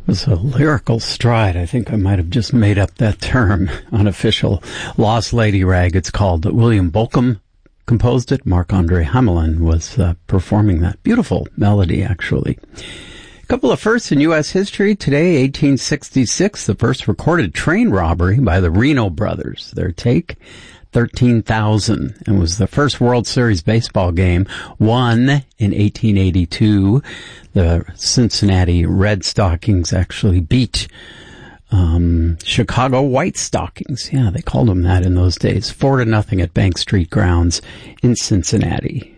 was a lyrical stride. I think I might have just made up that term. Unofficial Lost Lady Rag, it's called. William Bolcom composed it. Marc-Andre Hamelin was performing that. Beautiful melody, actually. A couple of firsts in U.S. history. Today, 1866, the first recorded train robbery by the Reno brothers. Their take, 13,000, and was the first World Series baseball game won in 1882. The Cincinnati Red Stockings actually beat Chicago White Stockings. Yeah, they called them that in those days. 4-0 at Bank Street grounds in Cincinnati.